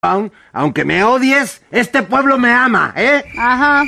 aunque me odies, este pueblo me ama, ¿eh? Ajá.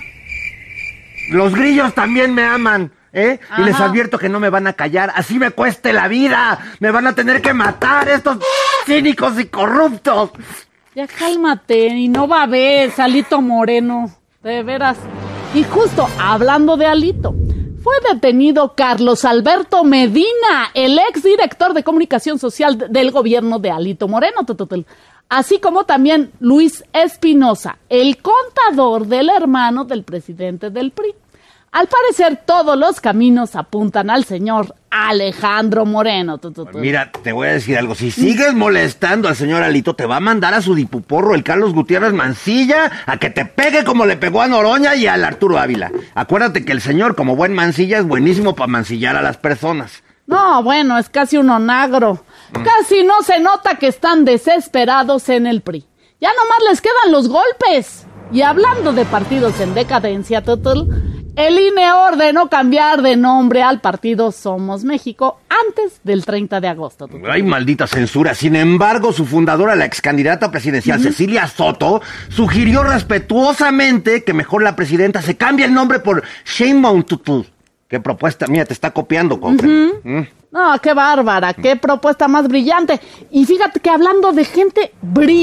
Los grillos también me aman, ¿eh? Ajá. Y les advierto que no me van a callar, así me cueste la vida. Me van a tener que matar estos cínicos y corruptos. Ya cálmate, y no va a haber, Alito Moreno, de veras. Y justo hablando de Alito, fue detenido Carlos Alberto Medina, el exdirector de comunicación social del gobierno de Alito Moreno, así como también Luis Espinosa, el contador del hermano del presidente del PRI. Al parecer, todos los caminos apuntan al señor Alejandro Moreno. Mira, te voy a decir algo. Si sigues molestando al señor Alito, te va a mandar a su dipuporro, el Carlos Gutiérrez Mancilla, a que te pegue como le pegó a Noroña y al Arturo Ávila. Acuérdate que el señor, como buen mancilla, es buenísimo para mancillar a las personas. No, bueno, es casi un onagro. Casi no se nota que están desesperados en el PRI. Ya nomás les quedan los golpes. Y hablando de partidos en decadencia, el INE ordenó cambiar de nombre al partido Somos México antes del 30 de agosto. Ay, maldita censura. Sin embargo, su fundadora, la excandidata presidencial Cecilia Soto, sugirió respetuosamente que mejor la presidenta se cambie el nombre por Sheinbaum. ¿Qué propuesta? Mira, te está copiando, compa. No, qué bárbara, qué propuesta más brillante. Y fíjate que hablando de gente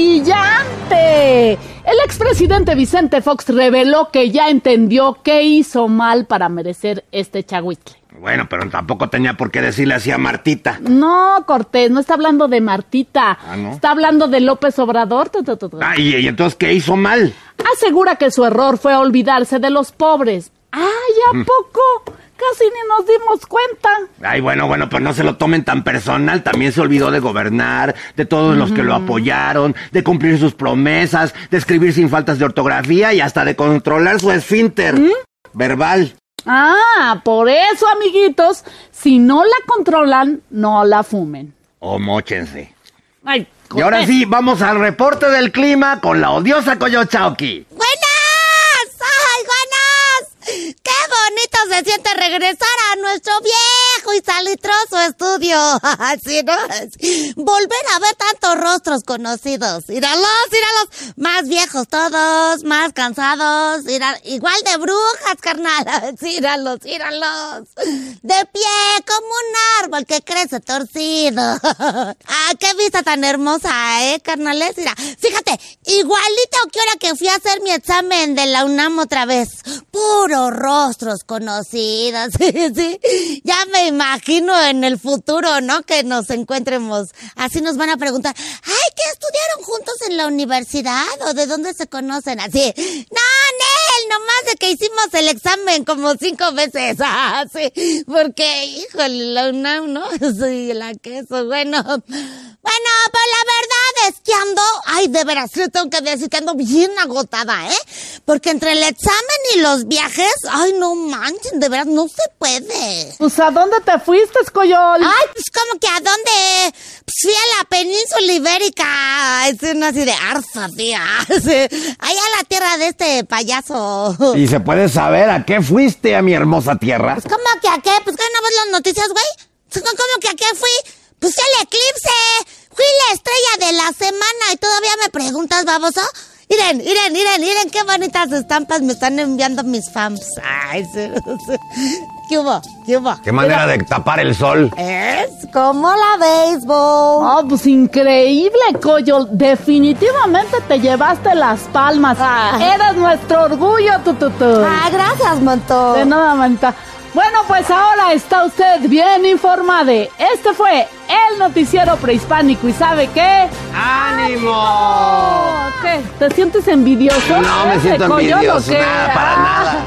brillante, el expresidente Vicente Fox reveló que ya entendió qué hizo mal para merecer este chagüitle. Bueno, pero tampoco tenía por qué decirle así a Martita. No, Cortés, no está hablando de Martita. ¿Ah, no? Está hablando de López Obrador. ¿Y entonces qué hizo mal? Asegura que su error fue olvidarse de los pobres. ¡Ay, ¿a poco? Casi ni nos dimos cuenta. Ay, bueno, pues no se lo tomen tan personal. También se olvidó de gobernar, de todos los que lo apoyaron, de cumplir sus promesas, de escribir sin faltas de ortografía y hasta de controlar su esfínter verbal. Ah, por eso, amiguitos, si no la controlan, no la fumen. O móchense. Ay, y ahora sí, vamos al reporte del clima con la odiosa Coyochauqui. ¡Buenas! ¡Ay, buenas! ¡Qué bonito se siente regresar a nuestro viejo y salitroso estudio! Así, ¿no? Volver a ver tantos rostros conocidos. Míralos, más viejos todos, más cansados, igual de brujas, carnal. Míralos. De pie como un árbol que crece torcido. ¡Ah, qué vista tan hermosa, carnales! Mira, fíjate, igualito que ahora que fui a hacer mi examen de la UNAM otra vez. Puros rostros conocidos, sí. Ya me imagino en el futuro, ¿no? Que nos encuentremos. Así nos van a preguntar, ay, ¿qué estudiaron juntos en la universidad? ¿O de dónde se conocen? Así, no, Nel, nomás de que hicimos el examen como 5 veces. Ah, sí, porque, híjole, la UNAM, ¿no? Sí, la queso, bueno, pues la verdad es que ando, ay, de veras, yo tengo que decir que ando bien agotada, porque entre el examen y los viajes, ay, no manchen, de veras, no se puede. Pues, ¿a dónde te fuiste, Coyol? Ay, pues, ¿cómo que a dónde? Pues fui a la península ibérica, es una así de arza, tía, allá a la tierra de este payaso. ¿Y se puede saber a qué fuiste, a mi hermosa tierra? Pues, ¿cómo que a qué? Pues, ¿qué no ves las noticias, güey? ¿Cómo que a qué fui? Pues el eclipse, fui la estrella de la semana y todavía me preguntas, baboso. Miren, qué bonitas estampas me están enviando mis fans. Ay, ¿Qué hubo? ¿Qué manera de tapar el sol? Es como la béisbol. Oh, pues increíble, Coyol. Definitivamente te llevaste las palmas. Eres nuestro orgullo, Gracias, Manto. De nada, Manta. Bueno, pues ahora está usted bien informado. Este fue el noticiero prehispánico. ¿Y sabe qué? ¡Ánimo! ¿Qué? ¿Te sientes envidioso? No me siento envidioso, nada, para nada.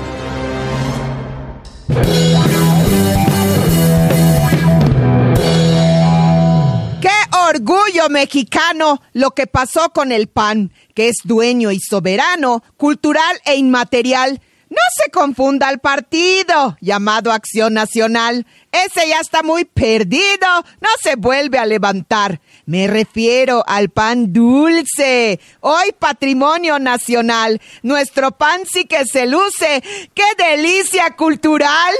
¡Qué orgullo mexicano lo que pasó con el PAN, que es dueño y soberano, cultural e inmaterial! No se confunda el partido llamado Acción Nacional. Ese ya está muy perdido. No se vuelve a levantar. Me refiero al pan dulce. Hoy patrimonio nacional. Nuestro pan sí que se luce. ¡Qué delicia cultural!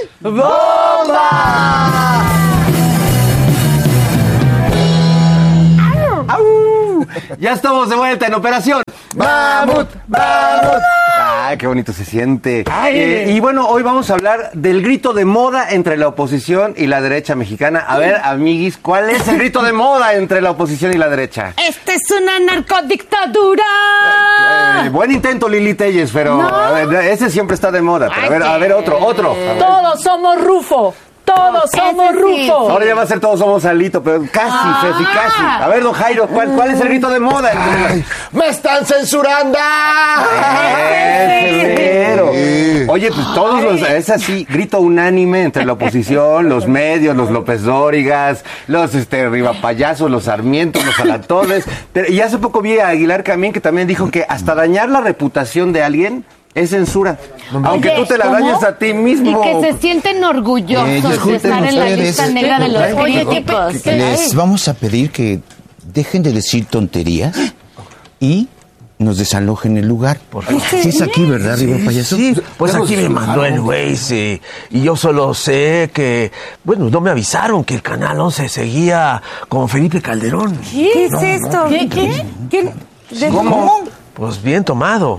¡Bomba! Ya estamos de vuelta en Operación Mamut, Mamut. Ay, qué bonito se siente. Y bueno, hoy vamos a hablar del grito de moda entre la oposición y la derecha mexicana. A ver, amiguis, ¿cuál es el grito de moda entre la oposición y la derecha? ¡Esta es una narcodictadura! Buen intento, Lili Telles, pero a ver, ese siempre está de moda. Pero a ver, otro. A ver. Todos somos Rufo. Todos somos Rufo. Ahora ya va a ser todos somos Alito, pero casi, Ceci, casi. A ver, don Jairo, ¿cuál es el grito de moda? ¡Me están censurando! Oye, pues es así, grito unánime entre la oposición, los medios, los López Dórigas, los Rivapayasos, los Sarmientos, los Alatones. Y hace poco vi a Aguilar Camín que también dijo que hasta dañar la reputación de alguien es censura. Aunque tú te la dañes a ti mismo. Y que se sienten orgullosos de estar en la lista negra de los críticos. Les vamos a pedir que dejen de decir tonterías y nos desalojen el lugar. Sí es aquí, ¿verdad, Rivapayaso? Sí, pues aquí me mandó el güey, sí. Y yo solo sé que, bueno, no me avisaron que el Canal 11 seguía con Felipe Calderón. ¿Qué es esto? ¿Qué? ¿Cómo? Pues bien tomado.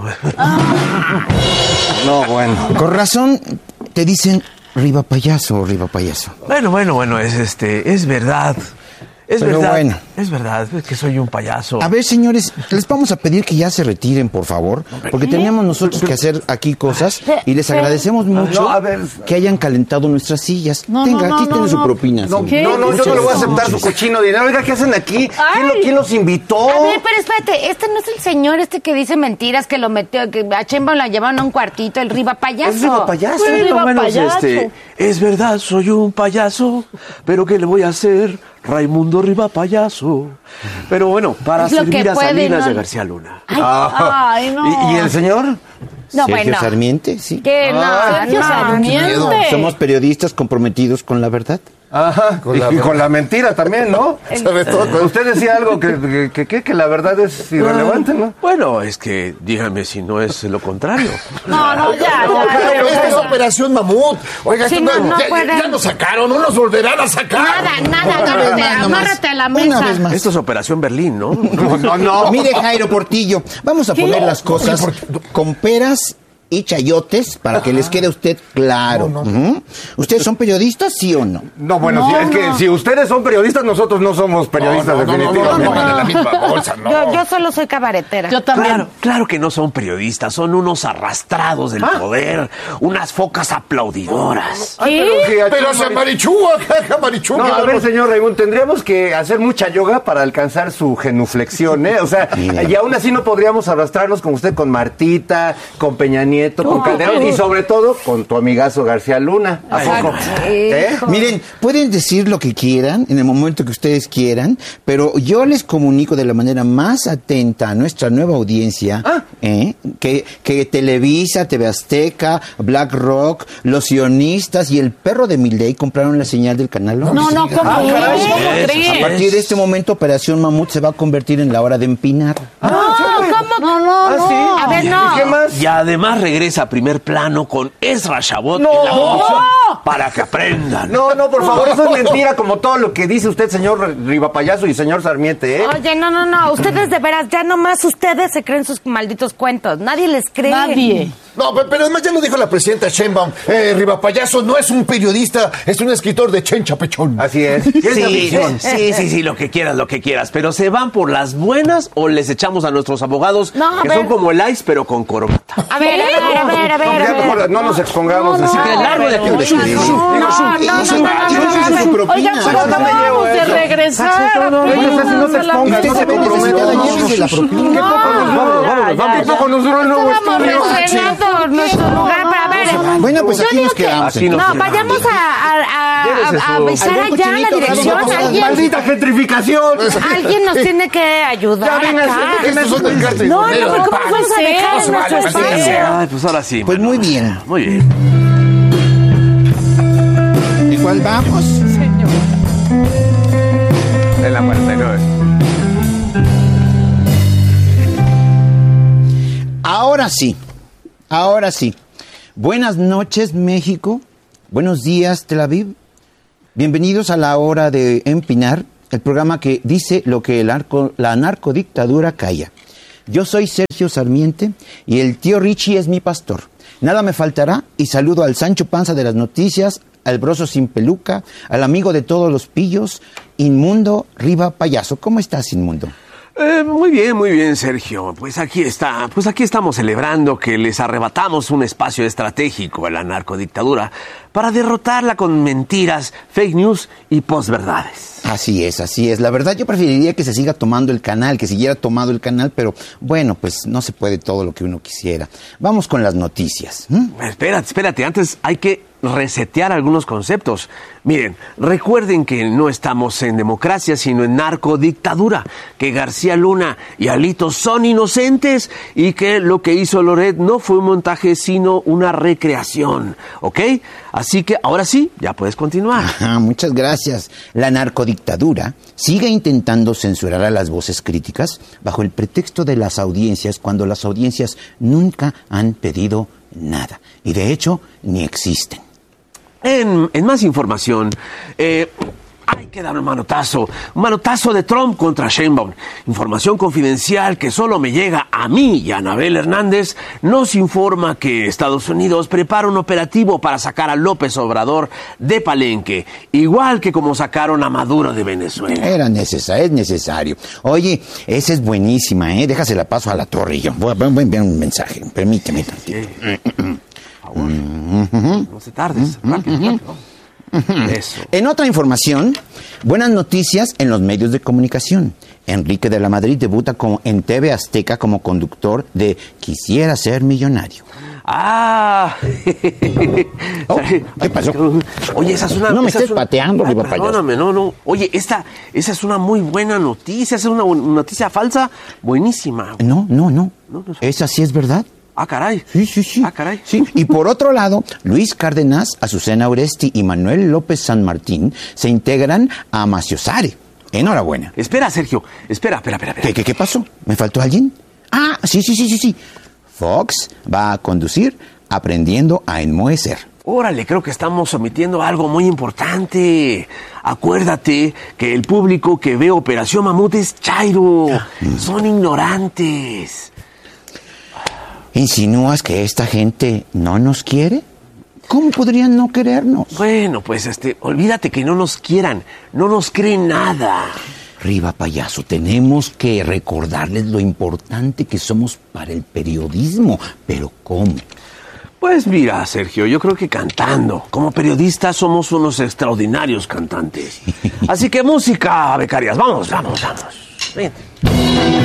No, bueno. Con razón te dicen Rivapayaso. Bueno, es verdad. Es Pero verdad, bueno. es verdad, es que soy un payaso. A ver, señores, les vamos a pedir que ya se retiren, por favor, porque tenemos nosotros que hacer aquí cosas y les agradecemos mucho que hayan calentado nuestras sillas. Aquí tiene su propina. Yo no le voy a aceptar su cochino dinero. Oiga, ¿qué hacen aquí? ¿Quién los invitó? A ver, pero espérate, este no es el señor que dice mentiras, que lo metió, que a Sheinbaum la llevaron a un cuartito, el Rivapayaso. ¿Es Rivapayaso? Bueno, es verdad, soy un payaso, pero ¿qué le voy a hacer? Raimundo Rivapayaso. Pero bueno, para servir a Salinas de García Luna. Ay, no. ¿Y el señor? No, Sergio bueno. Sarmiente, sí. Que Sergio Sarmiente. Somos periodistas comprometidos con la verdad. Ajá, y con la mentira también, ¿no? Usted decía algo que la verdad es irrelevante, ¿no? Bueno, es que dígame si no es lo contrario. No, ya. Esta es Operación Mamut. Oiga, Sí, ya nos sacaron, no nos volverán a sacar. Nada, amárrate a la mesa. Una vez más. Esto es Operación Berlín, ¿no? No. Mire, Jairo Portillo, vamos a poner las cosas con peras y chayotes para que les quede a usted claro. ¿Ustedes son periodistas, sí o no? No, bueno, es que si ustedes son periodistas, nosotros no somos periodistas, definitivamente. No, de la misma bolsa, no. Yo solo soy cabaretera. Yo también. Claro que no son periodistas, son unos arrastrados del poder, unas focas aplaudidoras. Pero se amarichúa, Marichú. No, a ver, señor Raimundo, tendríamos que hacer mucha yoga para alcanzar su genuflexión, ¿eh? O sea, y aún así no podríamos arrastrarnos como usted con Martita, con Peña Nieto, con Calderón y sobre todo con tu amigazo García Luna. ¿A poco? Miren, pueden decir lo que quieran en el momento que ustedes quieran, pero yo les comunico de la manera más atenta a nuestra nueva audiencia que Televisa, TV Azteca, BlackRock, los sionistas y el perro de Milei compraron la señal del canal 11. No, ¿cómo crees? A partir de este momento, Operación Mamut se va a convertir en la hora de empinar. ¿Cómo? ¿Sí? A ver, no. ¿Y qué más? Y además regresa a primer plano con Ezra Shabot en la producción para que aprendan. No, por favor, eso es mentira, como todo lo que dice usted, señor Rivapayaso y señor Sarmiente, ¿eh? Oye, no. Ustedes de veras, ya nomás ustedes se creen sus malditos cuentos. Nadie les cree. Nadie. No, pero además ya lo dijo la presidenta Sheinbaum. Rivapayaso no es un periodista, es un escritor de Chencha Pechón. Así es. Sí, lo que quieras. Pero ¿se van por las buenas o les echamos a nuestros abogados que son como el ICE, pero con corbata? A ver. Ya mejor no nos expongamos. Así que largo de aquí. Oigan, pero acabamos de regresar. No se expongan, no se comprometan. Vamos, ¿qué poco nos duró el nuevo estudio? Estamos nuestro lugar para ver. Bueno, pues aquí nos quedamos. Vayamos a avisar allá a la dirección. ¡Maldita gentrificación! Alguien nos tiene que ayudar. No, ¿cómo vamos a dejar en nuestro espacio? Ay, pues ahora sí. Pues muy bien. Muy bien. ¿En cuál vamos? En la 49. Ahora sí. Buenas noches, México. Buenos días, Tel Aviv. Bienvenidos a la hora de empinar. el programa que dice lo que la narcodictadura calla. Yo soy Sergio Sarmiente y el tío Richie es mi pastor. Nada me faltará y saludo al Sancho Panza de las noticias, al broso sin peluca, al amigo de todos los pillos, Inmundo Riva Payaso. ¿Cómo estás, Inmundo? Muy bien, Sergio. Pues aquí estamos celebrando que les arrebatamos un espacio estratégico a la narcodictadura para derrotarla con mentiras, fake news y posverdades. Así es. La verdad, yo preferiría que se siga tomando el canal, que siguiera tomado el canal, pero bueno, pues no se puede todo lo que uno quisiera. Vamos con las noticias. Espérate, antes hay que resetear algunos conceptos. Miren, recuerden que no estamos en democracia, sino en narcodictadura, que García Luna y Alito son inocentes y que lo que hizo Loret no fue un montaje, sino una recreación, ¿ok? Así que ahora sí, ya puedes continuar. Ajá, muchas gracias. La narcodictadura sigue intentando censurar a las voces críticas bajo el pretexto de las audiencias, cuando las audiencias nunca han pedido nada. Y de hecho, ni existen. En más información, hay que dar un manotazo de Trump contra Sheinbaum. Información confidencial que solo me llega a mí y a Anabel Hernández nos informa que Estados Unidos prepara un operativo para sacar a López Obrador de Palenque, igual que como sacaron a Maduro de Venezuela. Es necesario. Oye, esa es buenísima, ¿eh? Déjasela paso a la torre y yo. Voy a enviar un mensaje, permíteme tantito. Por favor, no se tardes, rápido. Eso. En otra información, buenas noticias en los medios de comunicación. Enrique de la Madrid debuta en TV Azteca como conductor de Quisiera ser millonario. ¿Qué pasó? Oye, esa es una... No me estés pateando, Riva Payaso. Perdóname, no. Oye, esa es una muy buena noticia, esa es una noticia falsa buenísima. No. Esa sí es verdad. Ah, caray. Sí. Ah, caray. Sí. Y por otro lado, Luis Cárdenas, Azucena Oresti y Manuel López San Martín se integran a Maciosare. Enhorabuena. Espera, Sergio. Espera. ¿Qué pasó? ¿Me faltó alguien? Ah, sí. Fox va a conducir Aprendiendo a Enmohecer. Órale, creo que estamos omitiendo algo muy importante. Acuérdate que el público que ve Operación Mamut es chairo. Son ignorantes. ¿Insinúas que esta gente no nos quiere? ¿Cómo podrían no querernos? Bueno, pues olvídate que no nos quieran, no nos creen nada. Riva Payaso, tenemos que recordarles lo importante que somos para el periodismo. ¿Pero cómo? Pues mira, Sergio, yo creo que cantando. Como periodistas somos unos extraordinarios cantantes. Así que música, becarias, vamos. Ven.